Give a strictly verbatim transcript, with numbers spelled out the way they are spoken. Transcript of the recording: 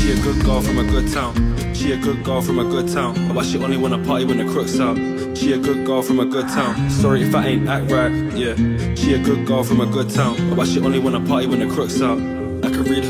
She a good girl from a good town. She a good girl from a good town. But she only wanna party when the crook's out. She a good girl from a good town. Sorry if I ain't act right, yeah. She a good girl from a good town. But she only wanna party when the crook's out. I could read